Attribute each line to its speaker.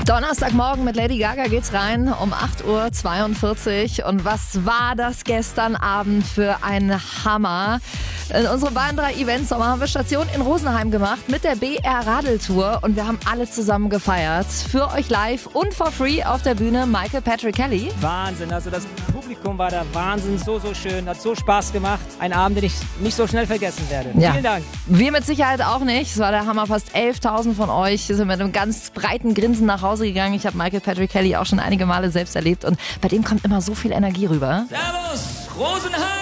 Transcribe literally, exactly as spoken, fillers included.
Speaker 1: Donnerstagmorgen mit Lady Gaga geht's rein um acht Uhr zweiundvierzig. Und was war das gestern Abend für ein Hammer? In unseren beiden drei Events haben wir Station in Rosenheim gemacht mit der B R Radeltour und wir haben alle zusammen gefeiert. Für euch live und for free auf der Bühne Michael Patrick Kelly.
Speaker 2: Wahnsinn, also das Publikum war der Wahnsinn, so, so schön, hat so Spaß gemacht. Ein Abend, den ich nicht so schnell vergessen werde.
Speaker 1: Ja.
Speaker 2: Vielen Dank.
Speaker 1: Wir mit Sicherheit auch nicht. Es war der Hammer, fast elftausend von euch sind mit einem ganz breiten Grinsen nach Hause gegangen. Ich habe Michael Patrick Kelly auch schon einige Male selbst erlebt und bei dem kommt immer so viel Energie rüber.
Speaker 3: Servus, Rosenheim!